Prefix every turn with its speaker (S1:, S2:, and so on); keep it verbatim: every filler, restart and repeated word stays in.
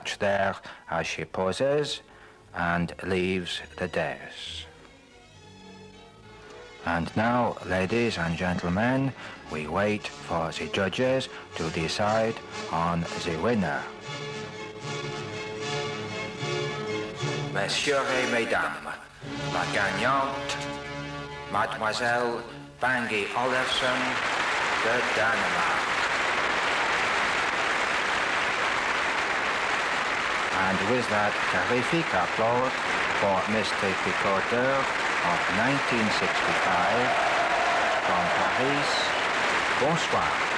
S1: watch there as she poses and leaves the dais. And now, ladies and gentlemen, we wait for the judges to decide on the winner. Messieurs et mesdames, la gagnante, Mademoiselle Bangi Olufsen de Danemark. And with that terrific applause for Mister Picoteur of nineteen sixty-five from Paris, bonsoir.